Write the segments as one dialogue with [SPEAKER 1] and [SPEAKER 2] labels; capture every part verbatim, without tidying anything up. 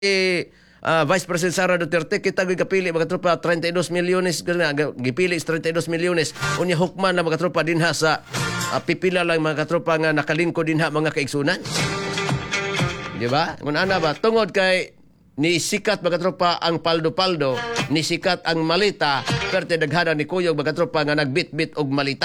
[SPEAKER 1] eh, uh, Vice President Sara Duterte, kita gipili mga tropa thirty-two milyones, gipili thirty-two milyones. Unya hukman na mga tropa dinha sa uh, pipila lang mga tropa nga nakalingkod dinha mga kaigsunan. Di ba? Kung ana ba, tungod kay ni sikat mga tropa ang paldo-paldo, ni sikat ang malita, perte daghana ni kuyog mga tropa nga nagbit-bit og malita.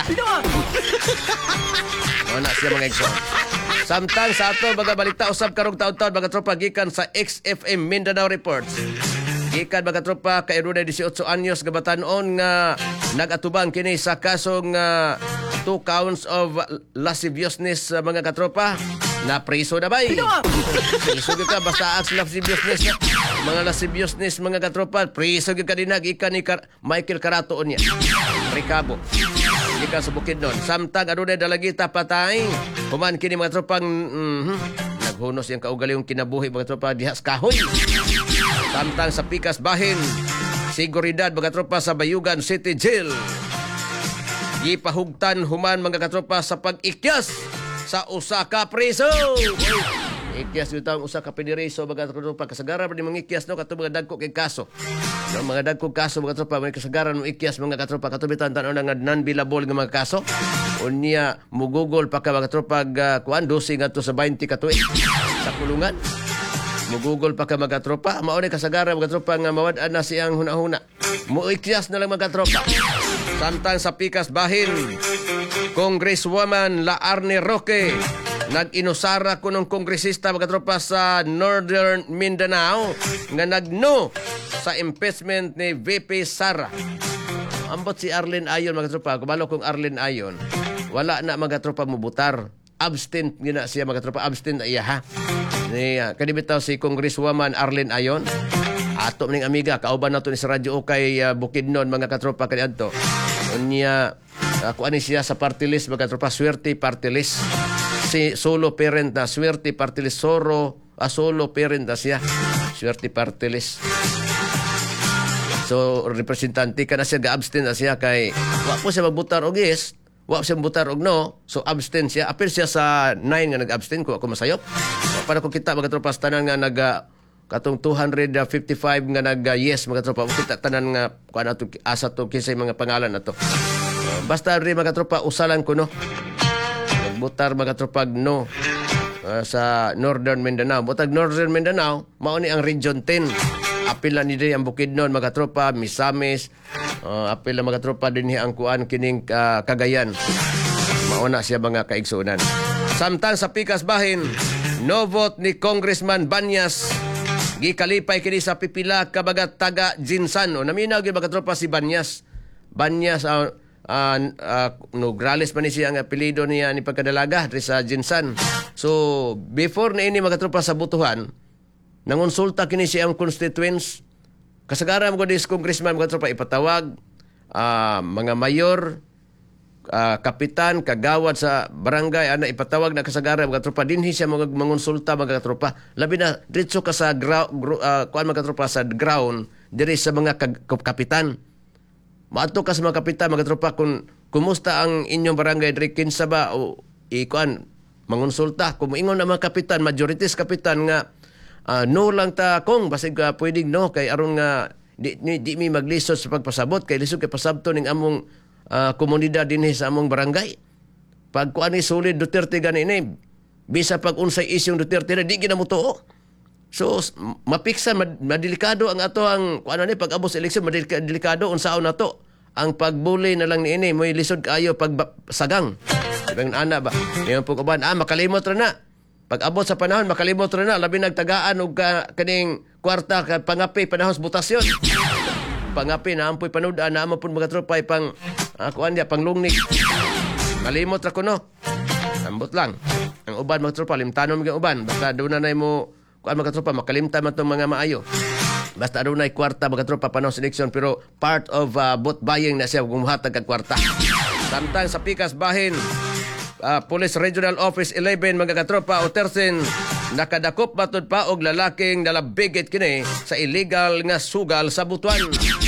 [SPEAKER 1] Wala siya mga igsoon. Samtang sa ato mga balita usab karong taon-taon mga tropa gikan sa X F M Mindanao Reports. Gikan mga tropa kay Runa eighteen anyos nga batan-on nga nagatubang kini sa kasong uh, two counts of lasciviousness uh, mga katropa. Na priso na bay. Priso gyud ka basta ang lasciviousness na. Mga lasciviousness mga katropa, priso gyud ka dinag ikan ni Car- Michael Carato niya. Recabo. Di ka sa Bukidnon. Samtang adunay dalagita patay. Human kini mga tropang mm-hmm, naghunos yung kaugali yung kinabuhi mga tropa dihas kahoy. Samtang sa Pikas Bahin, seguridad mga tropa sa Bayugan City Jail. Gipahugtan human mga katropa sa pag-ikyas sa usa ka preso. Ikyas yung taong usa ka pedireso mga tropa. Kasagaran pa ni mga ikyas no kato mga dagko kay kaso. No, mga dagko kaso mga tropa may kasagaran mo ikyas mga katropa katubitan tanon nga non-billable nga mga kaso. Unya mugugol pa ka mga tropa uh, kuan dosing ato sa twenty ka tuig sa kulungan. Mugugol pa ka mga tropa mao ni kasagaran mga tropa nga mawad-an na siyang hunahuna. Muikyas na lang mga tropa. Samtang sa Pikas Bahin, Congresswoman Laarne Roque nag-inusara ko ng kongresista mga tropa sa Northern Mindanao nga nagno sa impeachment ni V P Sara. Ambot si Arlene Ayon mga tropa, kumalo kong Arlene Ayon, wala na mga tropa mubutar. Abstent gina siya mga tropa, abstent na iya ha. Ni uh, kanibitaw si Congresswoman Arlene Ayon. Ato ning amiga kauban nato ni sa radyo kay uh, Bukidnon mga katropa kaniadto. Unya uh, kuan siya sa party list mga tropa, swerte party list. Si solo parent na swerte party list soro, ah, solo parent na siya. Swerte party list. So representante ka na siya ga-abstain na siya kay wa po siya magbutar og yes, wa siya magbutar og no. So abstain siya. Apil siya sa nine nga nag-abstain ko ako masayop. Para ko kita mga tropa tanan nga nag uh, katong two hundred fifty-five nga nag uh, yes mga tropa kita tanan nga kuan ato asa to kisay mga pangalan nato. Uh, basta ri mga tropa usalan ko no. Magbutar mga tropa no uh, sa Northern Mindanao. Butag Northern Mindanao mao ni ang Region ten. Apil na ni ang Bukidnon mga tropa, Misamis, uh, apil na mga tropa din ang kuan kining uh, Cagayan. Mauna siya mga kaigsunan. Samtang sa Pikas Bahin, no vote ni Congressman Banyas. Gikalipay kini sa pipila kabaga taga Jinsan. O naminaw gyud mga tropa si Banyas. Banyas uh, uh, uh, no Grales pa ni siya ang apelyido niya ni pagkadalaga diri sa Jinsan. So before na ini mga tropa sa butuhan, nangonsulta kini siyang constituents. Kasagaran mo dis congressman mga tropa ipatawag uh, mga mayor, uh, kapitan, kagawad sa barangay ana ipatawag na kasagaran mga tropa dinhi siya mga mangonsulta mga tropa. Labi na diretso ka sa gra- gro- uh, kuan mga tropa sa ground diri sa mga kag- kapitan. Maadto ka sa mga kapitan mga tropa kung kumusta ang inyong barangay diri kinsa ba o ikuan mangonsulta kung ingon na mga kapitan, majorities kapitan nga Uh, no lang ta kung basig uh, pwedeng no kay aron nga di, di, di mi maglisod sa pagpasabot kay lisod kay pasabto ning among uh, komunidad dinhi sa among barangay. Pag kuan ni solid Duterte gani ni bisa pag unsay isyong Duterte na di ginamutuo. So mapiksa mad, madelikado ang ato ang kuan ni pag abos eleksyon madelikado unsaon nato ang pagbuli na lang niini moy lisod kaayo pag sagang. Ibang ana ba niyo po kuban ah makalimot ra na. Pag abot sa panahon, makalimot rin na. Labi nagtagaan o ka, kaning kwarta, ka, pangapi, panahon sa butasyon. Pangapi, naampoy panudaan, naamon po mga tropa, pang, uh, kuan niya, pang lungnik. Malimot ra ko, no? Ambot lang. Ang uban, mga tropa, limtanon mga uban. Basta doon na na mo, kuan mga tropa, makalimtan man itong mga maayo. Basta doon na kwarta, mga tropa, panahon sa eleksyon. Pero part of uh, vote buying na siya, gumuhatag kag kwarta. Samtang sa Pikas Bahin, Uh, Police Regional Office eleven mga katropa o Tersen nakadakop matod pa og lalaking nalabigit kini sa illegal nga sugal sa Butuan.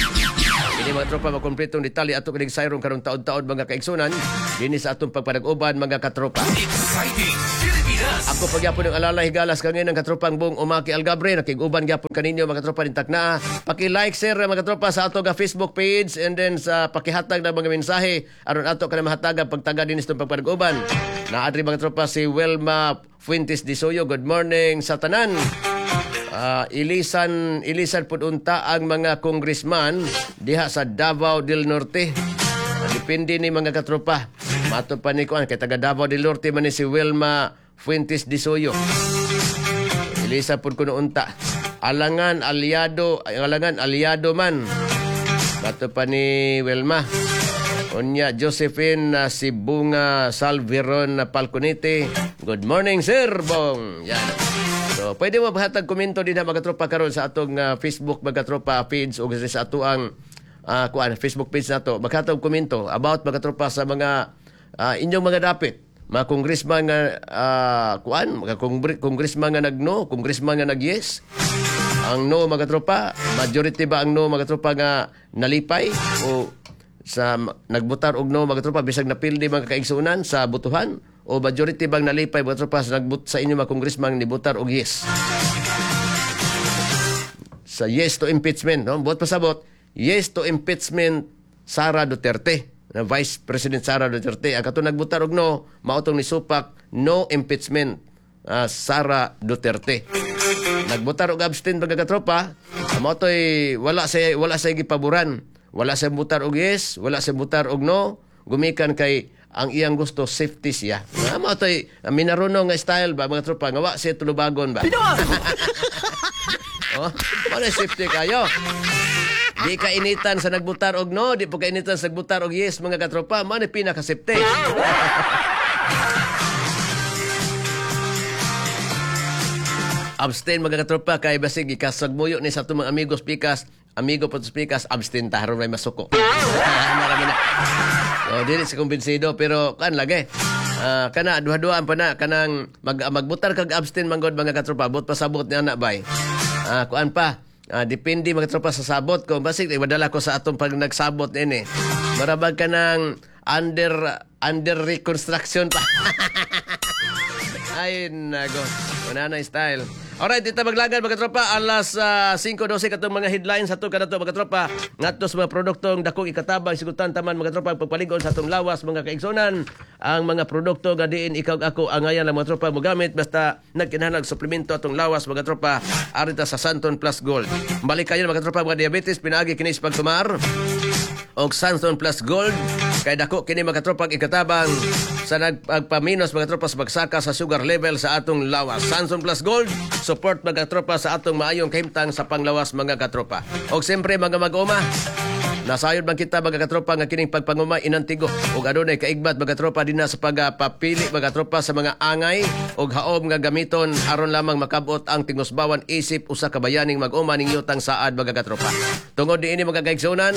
[SPEAKER 1] Ini mga tropa makompletong detalye ato kining sayron karong taon-taon mga kaigsunan dinhi sa atong pagpanag-uban mga katropa. Exciting Pilipinas. Ako pagyapon ng alalay higalas kangin ng katropang buong umaki Algabre. Nakiguban gyapon kaninyo mga katropa din takna. Paki-like share mga katropa sa ato nga Facebook page and then sa pakihatag ng mga mensahe aron ato kana mahatagan pagtaga din istong pagpanaguban. Naadri mga katropa si Welma Fuentes Disoyo. Good morning sa tanan. Uh, ilisan ilisan pud unta ang mga congressman diha sa Davao del Norte. Uh, depende ni mga katropa. Mato pa ni kuan kay taga Davao del Norte man ni si Welma Fuentes Disoyo. Ilisa pud kuno unta. Alangan aliado, alangan aliado man. Mato pa ni Welma. Unya Josephine uh, si Bunga Salveron na Palconete. Good morning sir Bong. Yan. So, pwede mo bahatag komento din na mga tropa karon sa atong uh, Facebook mga tropa page o sa ato ang uh, kuan Facebook page nato. Maghatag komento about mga tropa sa mga uh, inyong mga dapit. Mga congressman nga uh, kuan, mga kongre- congressman nga nagno, congressman nga nag-yes. Ang no mga tropa, majority ba ang no mga tropa nga nalipay o sa nagbutar og no mga tropa bisag napildi mga kaigsunan sa butuhan? O majority bang nalipay mga tropa sa nagbut sa inyo mga congressman ni butar og yes? Sa yes to impeachment, no? Buot pasabot, yes to impeachment Sara Duterte, na Vice President Sara Duterte. Ang katong nagbutar og no, mautong ni Supak, no impeachment uh, Sara Duterte. Nagbutar og abstain mga katropa, mautoy wala sa wala sa gipaboran. Wala sa butar og yes, wala sa butar og no, gumikan kay ang iyang gusto safety siya. Na mo toy minaruno nga style ba mga tropa nga wa siya tulubagon ba. Oh, wala safety kayo. Di ka initan sa nagbutar og no, di po ka initan sa nagbutar og yes mga katropa, mo ni pinaka safety. Abstain mga katropa kay basig ikasagmuyo ni sa atong mga amigos pikas, amigo po pikas abstain ta haron may masuko. Marami na. So, dili si kumbinsido pero kan lagi. Uh, kana duha-duhaan pa na kanang mag, magbutar kag abstain manggod mga katropa bot pasabot ni ana bay. Ah uh, kuan pa. Uh, depende mga katropa sa sabot ko basig iwadala ko sa atong pag nagsabot ini. Marabag kanang under under reconstruction pa. Ay nago. Una na style. Alright, dito maglagan mga tropa alas uh, five twelve katong mga headlines ato kanato mga tropa ngadto sa mga produktong dakong ikatabang sigutan taman mga tropa pagpaligon sa atong lawas mga kaigsonan ang mga produkto nga diin ikaw ako angayan lang mga tropa mo gamit basta nagkinahanglan suplemento atong lawas mga tropa arita sa Santon Plus Gold. Balik kayo mga tropa mga diabetes pinaagi kini sa pagtumar og Santon Plus Gold kay dako kini mga tropa ikatabang sa nagpagpaminos mga tropa sa pagsaka sa sugar level sa atong lawas. Santon Plus Gold support mga tropa sa atong maayong kahimtang sa panglawas mga katropa. Og siyempre mga mag-uma, nasayod man kita mga katropa nga kining pagpanguma inantigo og adunay kaigbat mga tropa dinha sa pagpapili mga tropa sa mga angay og haom nga gamiton aron lamang makabot ang tingusbawan isip usa ka bayaning mag-uma ning yutang saad mga katropa. Tungod diini mga kaigsunan,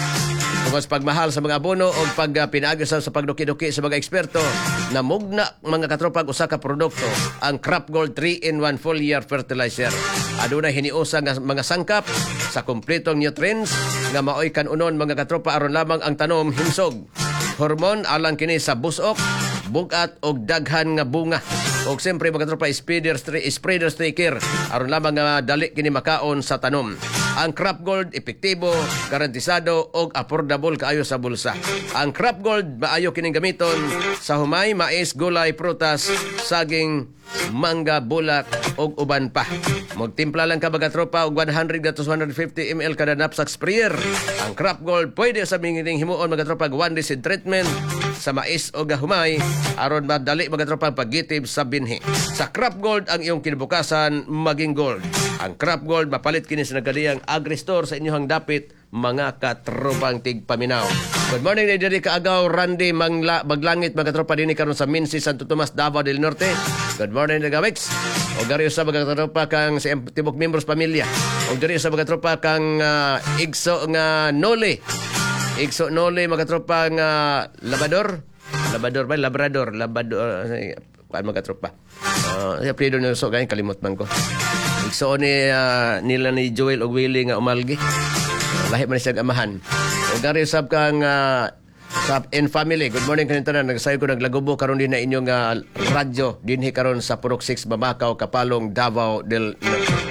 [SPEAKER 1] tungod sa pagmahal sa mga abono o pag uh, pinaagasan sa pagduki-duki sa mga eksperto na mugna mga katropag usa ka produkto ang Crop Gold three in one full year fertilizer. Adunay hiniusa nga mga sangkap sa kumpletong nutrients nga maoy kanunon mga katropa aron lamang ang tanom himsog. Hormon alang kini sa busok, bugat og daghan nga bunga. Og siyempre mga katropa spreader spreader sticker aron lamang nga dali kini makaon sa tanom. Ang Crop Gold epektibo, garantisado og affordable kaayo sa bulsa. Ang Crop Gold maayo kining gamiton sa humay, mais, gulay, prutas, saging, mangga, bulak og uban pa. Magtimpla lang ka mga tropa og one hundred to one hundred fifty milliliters kada knapsack sprayer. Ang Crop Gold pwede sa mingining himuon mga tropa one seed treatment sa mais o gahumay aron madali mga tropa paggitib sa binhi. Sa Crop Gold ang iyong kinabukasan maging gold. Ang Crop Gold mapalit kini sa nagadiyang Agri-Store sa inyong dapit mga katropang tigpaminaw. Good morning na diri kaagaw Randy Mangla Baglangit mga tropa dinhi karon sa Minsi Santo Tomas Davao del Norte. Good morning mga Wex. O gari sa mga tropa kang sa tibok membros pamilya. O diri sa mga tropa kang uh, igso nga Nole. Igso Nole mga tropa nga labador. Labador ba? Labrador. Labador. Kuan mga tropa. Uh, sa prido na so kay kalimot man ko. Igso ni uh, nila ni Joel og Willie nga umalgi. Uh, lahi man siya amahan. O gari sab kang uh, Sa in family, good morning kanin tanan. Nagsayo ko naglagubo karon din na inyong uh, radyo dinhi karon sa Purok six Bamakaw, Kapalong, Davao del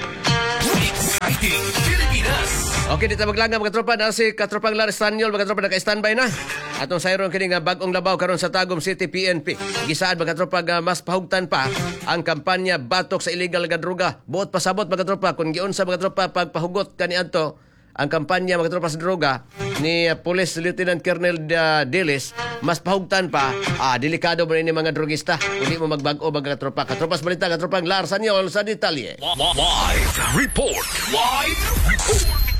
[SPEAKER 2] Exciting Pilipinas.
[SPEAKER 1] Okay, dito maglangga mga tropa na si katropang Lar Estanyol, mga tropa naka-standby na. Atong sayron kini nga bag-ong labaw karon sa Tagum City P N P. Gisaad mga tropa nga mas pahugtan pa ang kampanya batok sa illegal nga droga. Buot pasabot mga tropa kun giunsa mga tropa pagpahugot kaniadto ang kampanya mga tropa sa droga ni uh, Police Lieutenant Colonel uh, Dilis, mas pahugtan pa, ah, delikado mo ini mga drogista. Kung di mo magbag-o mga katropa. Katropas balita, katropang Lar Estanyol sa detalye.
[SPEAKER 2] Live report. Live report.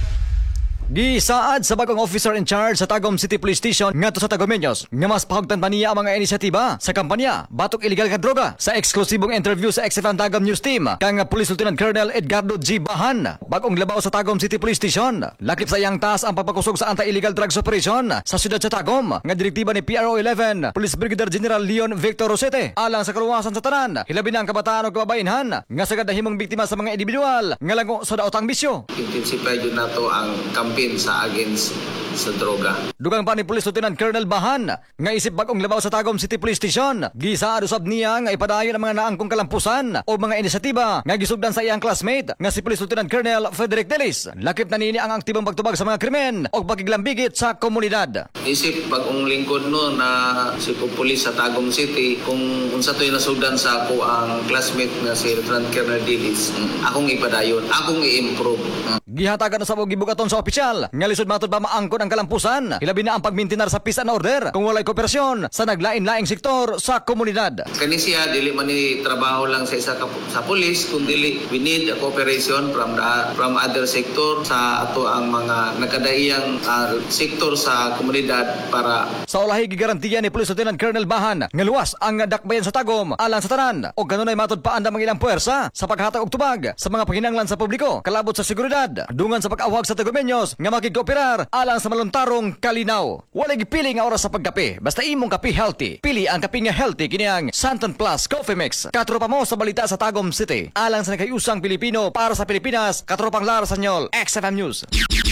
[SPEAKER 3] Gisaad sa bagong officer in charge sa Tagum City Police Station ngadto sa Tagumeños nga mas pahugtan pa niya ang mga inisyatiba sa kampanya batok illegal nga droga. Sa eksklusibong interview sa X F M Tagum News Team kang Police Lieutenant Colonel Edgardo G. Bahan, bagong labaw sa Tagum City Police Station, lakip sa iyang taas ang pagpakusog sa anti-illegal drugs operation sa siyudad sa Tagum nga direktiba ni P R O eleven Police Brigadier General Leon Victor Rosete alang sa kaluwasan sa tanan, hilabi na ang kabataan o kababayenhan nga sagad nahimong biktima sa mga individual nga lango sa daotang bisyo.
[SPEAKER 4] Intensify yun na to ang campaign sa against sa droga.
[SPEAKER 3] Dugang pa ni Police Lieutenant Colonel Bahan nga isip bagong labaw sa Tagum City Police Station, gisaad usab niya nga ipadayon ang mga naangkong kalampusan o mga inisyatiba nga gisugdan sa iyang classmate nga si Police Lieutenant Colonel Frederick Delis. Lakip na nini ang aktibong pagtubag sa mga krimen o pagiglambigit sa komunidad.
[SPEAKER 4] Isip bagong lingkod no na si Pupulis sa Tagum City kung unsa to'y nasugdan sa ako ang classmate nga si Lieutenant Colonel Delis, akong ipadayon, akong i-improve.
[SPEAKER 3] Gihatagan na sa gibugaton sa opisyal nga lisod matod ba maangkon ang kalampusan, hilabi na ang pagmintinar sa peace and order kung walay kooperasyon sa naglain-laing sektor sa komunidad.
[SPEAKER 4] Kani siya dili man ni trabaho lang sa isa ka, sa pulis kun dili we need a cooperation from the, from other sector sa ato ang mga nagkadaiyang uh, sektor sa komunidad para
[SPEAKER 3] sa ulahi gigarantiya ni Police Lieutenant Colonel Bahan nga luwas ang dakbayan sa Tagum alang sa tanan o kanunay matod pa anda mga ilang puwersa sa paghatag og tubag sa mga paginanglan sa publiko kalabot sa seguridad dungan sa pag-awhag sa Tagumeños nga makikooperar alang sa maluntarong kalinaw. Walay gipili nga oras sa pagkape, basta imong kape healthy. Pili ang kape nga healthy kini ang Santon Plus Coffee Mix. Katropa mo sa balita sa Tagum City alang sa nagayusang Pilipino para sa Pilipinas. Katropang Lar Estanyol, X F M News.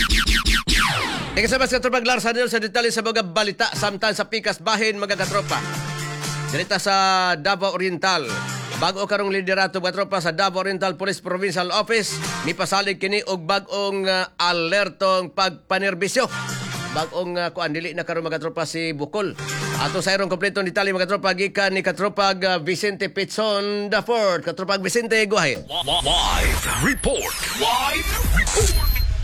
[SPEAKER 1] Ikasabas katropang Lar Estanyol sa detalye sa mga balita samtang sa pikas bahin mga katropa. Direta sa Davao Oriental. Bago karong liderato mga tropa sa Davao Oriental Police Provincial Office, mipasalig kini og bag-ong uh, alertong pagpanerbisyo. Bag-ong uh, kuan dili na karong mga tropa si Bukol. Ato sa irong kompletong detalye mga tropa gikan ni katropag uh, Vicente Pitzon the fourth. Katropag Vicente, go ahead.
[SPEAKER 2] Live report. Live report.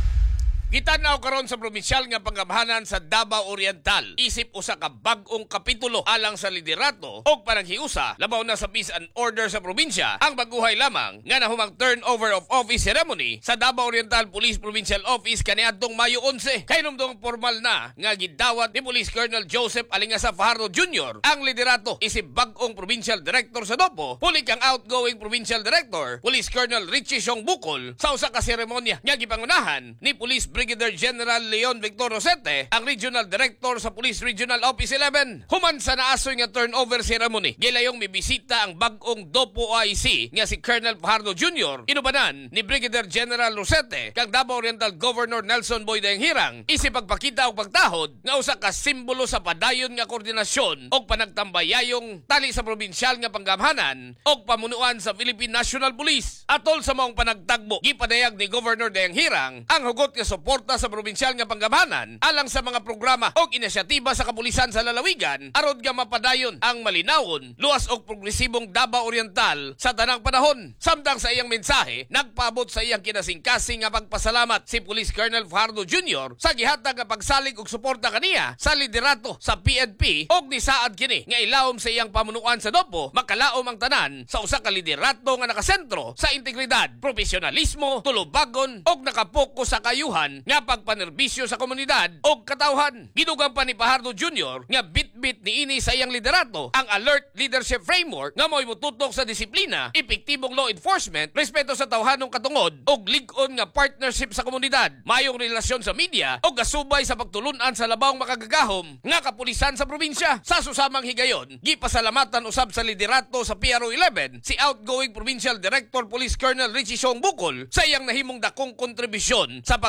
[SPEAKER 2] Gitanaw karon sa probinsyal nga panggamhanan sa Davao Oriental. Isip usa ka bag-ong kapitulo alang sa liderato o panaghiusa labaw na sa peace and order sa probinsya ang baguhay lamang nga nahumang turnover of office ceremony sa Davao Oriental Police Provincial Office kaniadtong Mayo eleven. Kainumdong formal na nga gidawat ni Police Colonel Joseph Alingasa Fajardo Junior ang liderato isip bag-ong Provincial Director sa Dopo, pulik ang outgoing Provincial Director Police Colonel Richie Siong Bukol sa usa ka seremonya nga gipangunahan ni Police Brigadier General Leon Victor Rosete, ang Regional Director sa Police Regional Office eleven. Human sa naasoy nga turnover ceremony, gilayong mibisita ang bag-ong Dopo O I C nga si Colonel Fajardo Junior Inubanan ni Brigadier General Rosete kang Davao Oriental Governor Nelson Boy Dayanghirang isip pagpakita og pagtahod nga usa ka simbolo sa padayon nga koordinasyon og panagtambayayong tali sa probinsyal nga panggamhanan og pamunuan sa Philippine National Police. Atol sa maong panagtagbo, gipadayag ni Governor Dayanghirang ang hugot nga support suporta sa probinsyal nga panggamhanan alang sa mga programa o inisyatiba sa kapulisan sa lalawigan aron nga mapadayon ang malinawon, luwas og progresibong Davao Oriental sa tanang panahon. Samtang sa iyang mensahe, nagpaabot sa iyang kinasing-kasing nga pagpasalamat si Police Colonel Fajardo Junior sa gihatag nga pagsalig og suporta kaniya sa liderato sa P N P og nisaad kini nga ilawom sa iyang pamunuan sa Dopo makalaom ang tanan sa usa ka liderato nga nakasentro sa integridad, profesionalismo, tulubagon og nakapokus sa kayuhan nga pagpanerbisyo sa komunidad o katawhan. Gidugang pa ni Fajardo Junior nga bit-bit ni ini sa iyang liderato ang Alert Leadership Framework nga mo'y mututok sa disiplina, epektibong law enforcement, respeto sa tawhanong katungod o lig-on nga partnership sa komunidad, mayong relasyon sa media o gasubay sa pagtulunan sa labawng makagagahom nga kapulisan sa probinsya. Sa susamang higayon, gipasalamatan usab sa liderato sa P R O eleven si outgoing Provincial Director Police Colonel Richie Siong Bukol sa iyang nahimong dakong kontribusyon sa pagpangunan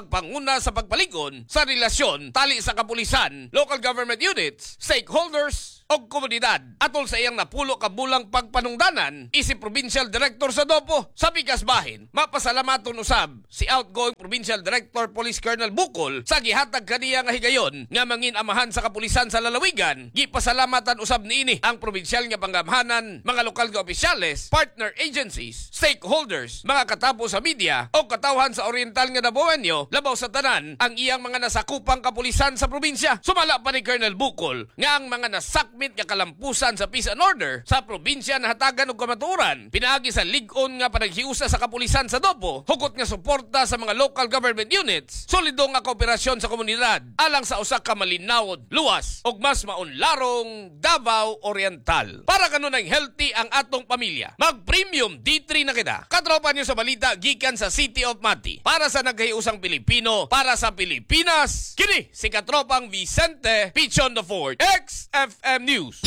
[SPEAKER 2] na sa pagpalikon sa relasyon tali sa kapulisan, local government units, stakeholders o komunidad. Atol sa iyang napulo ka bulang pagpanungdanan, isip Provincial Director sa Dopo sa Pikas Bahin, mapasalamaton usab si outgoing Provincial Director Police Colonel Bukol sa gihatag kaniya nga higayon nga mangin amahan sa kapulisan sa lalawigan. Gipasalamatan usab niini ang provinsyal nga panggamhanan, mga lokal nga opisyales, partner agencies, stakeholders, mga katabo sa media o katawhan sa oriental nga Dabueño, labaw sa tanan ang iyang mga nasakupang kapulisan sa probinsya. Sumala pa ni Colonel Bukol nga ang mga nasakmit nga kalampusan sa peace and order sa probinsya na hatagan og kamatuoran pinaagi sa lig-on nga panaghiusa sa kapulisan sa Dopo, hugot nga suporta sa mga local government units, solido nga kooperasyon sa komunidad alang sa usa ka malinawod, luwas ug mas maunlarong Davao Oriental. Para kanunay healthy ang atong pamilya, mag-premium D three na kita. Katropa niyo sa balita gikan sa City of Mati. Para sa naghiusang Pilipino, para sa Pilipinas, kini si katropang Vicente Pichon the Ford, X F M News.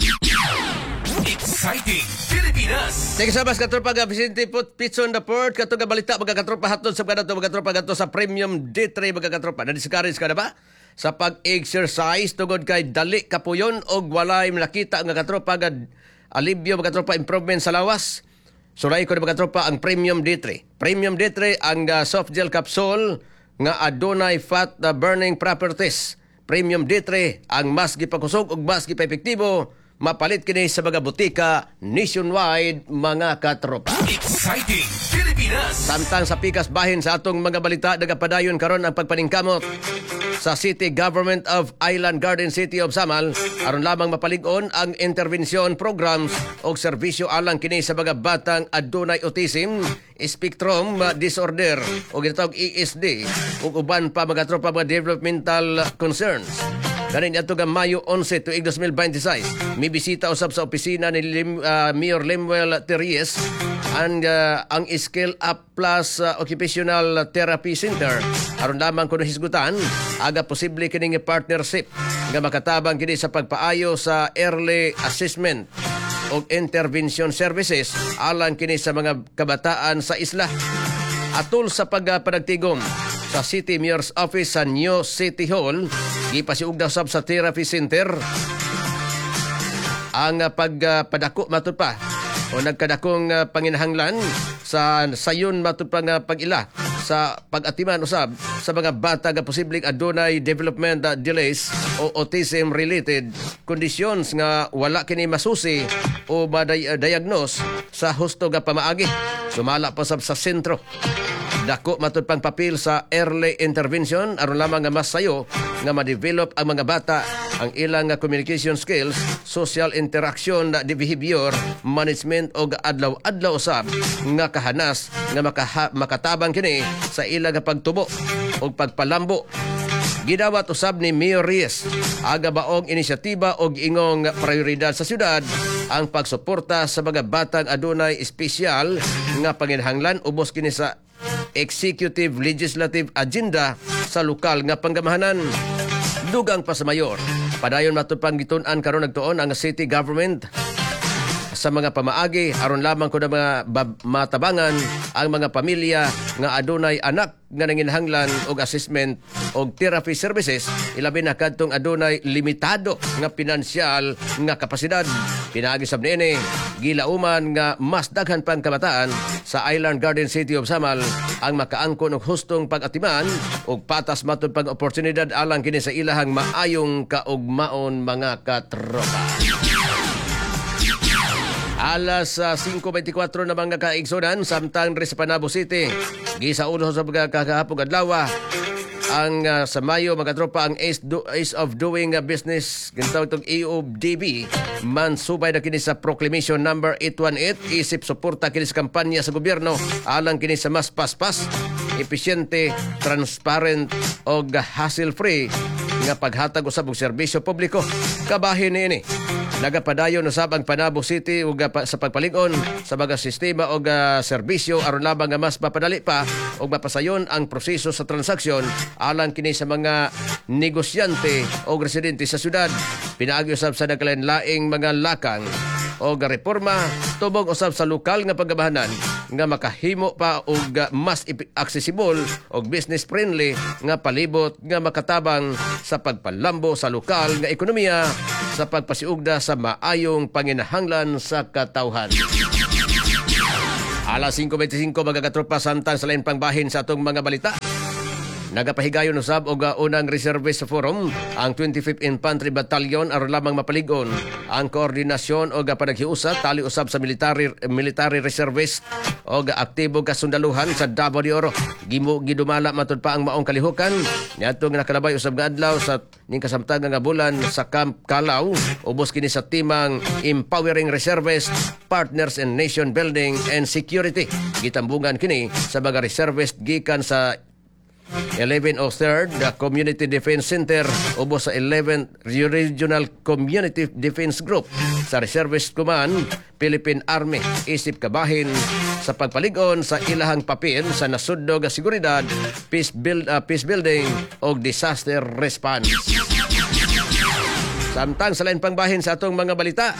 [SPEAKER 5] Exciting Pilipinas.
[SPEAKER 1] Thank you so much, katropa nga Vicente Pichon the Ford. Katong nga balita, mga katropa hatod sa kanato, mga katropa gato sa premium D three, mga katropa. Na-discourage ka na ba sa pag-exercise tungod kay dali kapuyon o walay nakita nga katropa nga alibyo, mga katropa, improvement sa lawas? Suray ko na, mga katropa, ang premium D three. Premium D three ang uh, soft gel capsule nga adunay fat uh, burning properties. Premium D three ang mas gipakusog ug mas gipaepektibo. Mapalit kini sa mga butika nationwide, mga katropa.
[SPEAKER 5] Exciting Pilipinas.
[SPEAKER 1] Samtang sa Pikas Bahin sa atong mga balita, nagapadayon karon ang pagpaningkamot sa City Government of Island Garden City of Samal aron lamang mapalig-on ang intervention programs o serbisyo alang kini sa mga batang adunay autism, spectrum disorder o ginatawag E S D ug uban pa, mga tropa, mga developmental concerns. Kanin ato nga Mayo eleven tuig twenty twenty-six, may bisita usab sa opisina ni Lim, uh, Mayor Lemuel Terries ang uh, ang Skill Up Plus uh, Occupational Therapy Center aron lamang kuno hisgutan aga posible kining partnership nga makatabang kini sa pagpaayo sa early assessment o intervention services alang kini sa mga kabataan sa isla. Atol sa pagpanagtigom sa City Mayor's Office sa New City Hall, gipasiug daw sab sa therapy center ang uh, pagpadako uh, matud pa o nagkadakong uh, panginahanglan sa sayon matud pa nga pag-ila sa pag-atiman usab sa mga bata nga posibleng adunay development uh, delays o autism related conditions nga wala kini masusi o ma-diagnose sa husto nga pamaagi. Sumala pa sab sa sentro dako matud pang papel sa early intervention aron lamang nga mas sayo nga ma-develop ang mga bata ang ilang communication skills, social interaction, di behavior management o adlaw-adlaw usab nga kahanas nga makaha, makatabang kini sa ilang pagtubo o pagpalambo. Gidawat usab ni Mayor Reyes aga baong inisyatiba og ingong prioridad sa syudad ang pagsuporta sa mga batang adunay espesyal nga panginahanglan ubos kini sa executive legislative agenda sa lokal nga panggamahanan. Dugang pa sa mayor, padayon matud pang gitun-an karon nagtuon ang city government sa mga pamaagi aron lamang kuno mga matabangan ang mga pamilya nga adunay anak nga nanginahanglan og assessment og therapy services, ilabi na kadtong adunay limitado nga pinansyal nga kapasidad. Pinaagi sab niini gilauman nga mas daghan pang kabataan sa Island Garden City of Samal ang makaangkon og hustong pag-atiman og patas matud pang oportunidad alang kini sa ilahang maayong kaugmaon, mga katropa. Alas uh, five twenty-four na mga kaigsunan, samtang res Panabo City, gisaulo sa mga kakahapong adlaw ang uh, sa Mayo, mga tropa, ang Ace, do, Ace of Doing uh, Business, ginatawag itong A O D B, mansubay na kini sa Proclamation number eight one eight, isip suporta kini sa kampanya sa gobyerno alang kini sa mas paspas, epesyente, transparent o hassle-free nga paghatag usab og serbisyo publiko. Kabahin niini nagapadayon usab ang Panabo City ug sa pagpalig-on sa mga sistema og uh, serbisyo aron lamang nga mas mapadali pa ug mapasayon ang proseso sa transaksyon alang kini sa mga negosyante o residente sa syudad. Pinaagi usab sa nagkalain-laing mga lakang o reforma tubog usab sa lokal nga paggabahanan nga makahimo pa og uh, mas ipi- accessible og business friendly nga palibot nga makatabang sa pagpalambo sa lokal nga ekonomiya sa pagpasiugda sa maayong panginahanglan sa katawhan. Alas singko bentisinko mga katropa, samtang sa lain pangbahin sa atong mga balita. Nagapahigayon usab og unang reservist forum ang twenty-fifth Infantry Battalion aron lamang mapaligon ang koordinasyon og panaghiusa tali usab sa military military reservist og aktibo kasundaluhan sa Davao de Oro. Gimo gidumala matud pa ang maong kalihukan niadtong nakalabay usab nga adlaw sa ning kasamtangan nga bulan sa Camp Calao, ubos kini sa timang Empowering Reservists, Partners in Nation Building and Security. Gitambungan kini sa mga reservist gikan sa eleven oh third the Community Defense Center ubos sa eleventh Regional Community Defense Group sa Reservist Command Philippine Army isip kabahin sa pagpaligon sa ilahang papel sa nasudno nga seguridad, peace build uh, peace building o disaster response. Samtang sa lain pangbahin sa atong mga balita,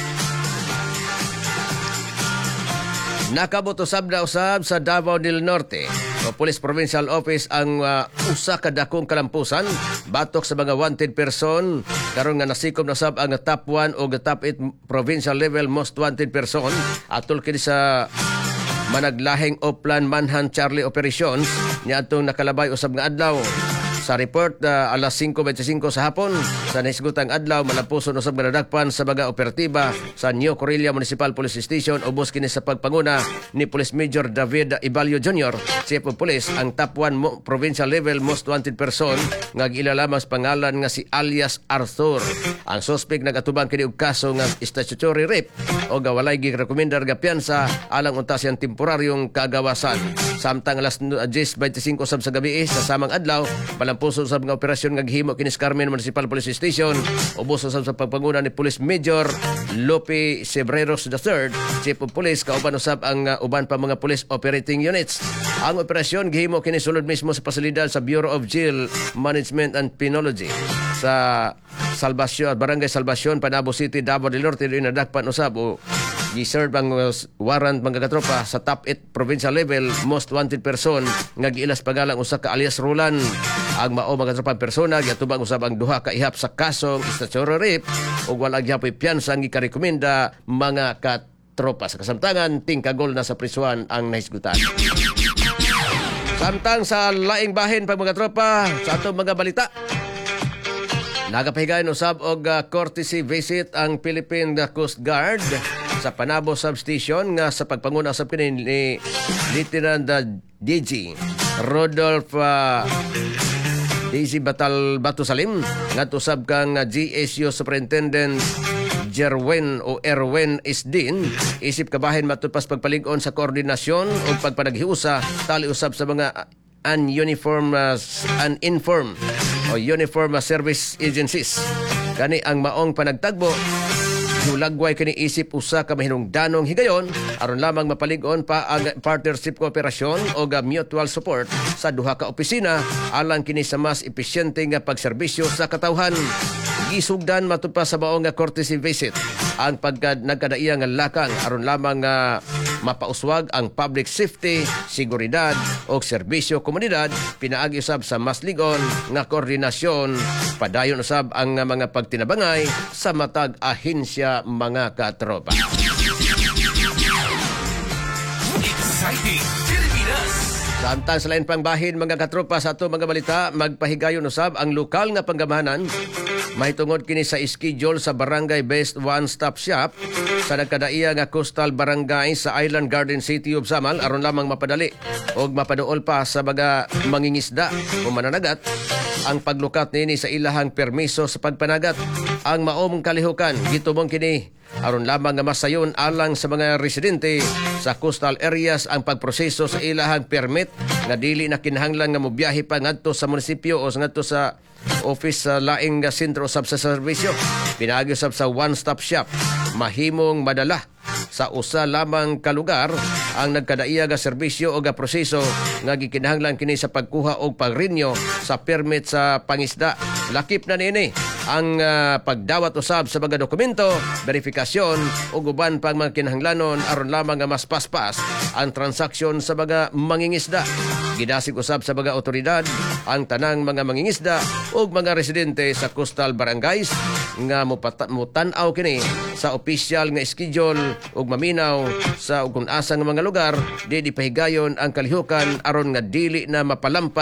[SPEAKER 1] nakabot usab na usab sa Davao del Norte o Police Provincial Office ang uh, usa ka dakong kalampusan batok sa mga wanted person karon nga nasikom na usab ang top one o top eight provincial level most wanted person atol kini sa managlahing Oplan Manhunt Charlie Operations niadtong nakalabay usab nga adlaw. Sa report uh, alas singko bentisinko sa hapon sa nahisgutang adlaw malapuson usab nga nadagpan sa mga operatiba sa New Corilla Municipal Police Station ubos kini sa pagpanguna ni Police Major David Ibalio Junior Chief of Police ang top one mo, provincial level most wanted person nga giilalaman sa pangalan nga si alias Arthur. Ang suspect nagatubang kini og kaso nga statutory rape o walay girekomendar nga piyansa alang unta siyang temporaryong kagawasan. Samtang alas ten bentisinko sab sa gabi sa samang adlaw puso sa mga operasyon nga gihimo kini sa Carmen Municipal Police Station ubos usab sa pagpanguna ni Police Major Lope Sebreros the third Chief of Police kauban usab ang uh, uban pa mga police operating units. Ang operasyon gihimo kini sulod mismo sa pasilidad sa Bureau of Jail Management and Penology sa Salvacion, Barangay Salvacion, Panabo City, Davao del Norte. Doon nadakpan usab o giserve ang warrant mga katropa sa top eight provincial level most wanted person nga giilas pagalang usa ka alias Roland. Ang mao mga katropa persona giatubang usab ang duha ka ihap sa kasong statutory rape ug wala gyapon piyansa ang gikarekomenda mga katropa. Sa kasamtangan tingkagol na sa prisuan ang nahisgutan. Samtang sa laing bahin pag mga tropa sa atong mga balita, nagapahigayon usab og uh, courtesy visit ang Philippine Coast Guard sa Panabo Substation nga sa pagpanguna usab kini ni Lieutenant D G Rodolph uh, D G Batal Batusalim nga usab kang uh, G S U Superintendent Jerwin o Erwin Isdin isip kabahin matupad pagpalig-on sa koordinasyon o pagpanaghiusa tali usab sa mga ununiform uh, uninformed o uniform uh, service agencies. Kani ang maong panagtagbo hulagway kini isip usa ka mahinungdanong higayon aron lamang mapalig-on pa ang partnership cooperation o mutual support sa duha ka opisina alang kini sa mas epesyente nga pagserbisyo sa katawhan. Gisugdan matupad sa maong nga courtesy visit ang pagka nagkadaiya nga lakang aron lamang nga mapauswag ang public safety, seguridad o serbisyo komunidad. Pinaagi usab sa mas ligon nga koordinasyon, padayon usab ang mga pagtinabangay sa matag ahensya mga katropa.
[SPEAKER 5] Exciting Pilipinas.
[SPEAKER 1] Samtang sa lain pang bahin mga katropa sa ato mga balita, magpahigayon usab ang lokal nga panggamahanan mahitungod kini sa schedule sa Barangay Based One Stop Shop sa nagkadaiya nga Coastal Barangay sa Island Garden City of Samal aron lamang mapadali o mapaduol pa sa mga mangingisda o mananagat ang paglukat nini sa ilahang permiso sa pagpanagat. Ang maong kalihukan gitubong kini aron lamang nga masayon alang sa mga residente sa coastal areas ang pagproseso sa ilahang permit nga dili na kinahanglan nga mobiyahe pa ngadto sa munisipyo o ngadto sa office sa laing sentro sab sa serbisyo. Pinaagi sab sa one-stop shop mahimong madala sa usa lamang ka lugar ang nagkadaiya nga serbisyo o ga proseso nga gikinahanglan kini sa pagkuha og pagrinyo sa permit sa pangisda. Lakip na nini ang ah, pagdawat usab sa mga dokumento, verifikasyon ug uban pang mga kinahanglanon aron lamang nga mas paspas ang transaksyon sa mga mangingisda. Gidasig usab sa mga otoridad ang tanang mga mangingisda ug mga residente sa coastal barangays nga mupata- mutan-aw kini sa opisyal nga schedule ug maminaw sa ug kung asa nga mga lugar di dipahigayon ang kalihukan aron nga dili na mapalampas